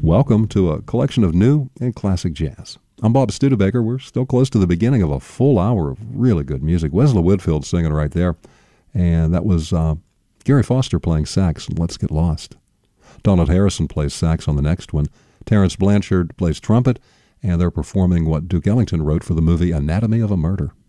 Welcome to a collection of new and classic jazz. I'm Bob Studebaker. We're still close to the beginning of a full hour of really good music. Wesley Whitfield singing right there. And that was Gary Foster playing sax on Let's Get Lost. Donald Harrison plays sax on the next one. Terrence Blanchard plays trumpet, and they're performing what Duke Ellington wrote for the movie Anatomy of a Murder.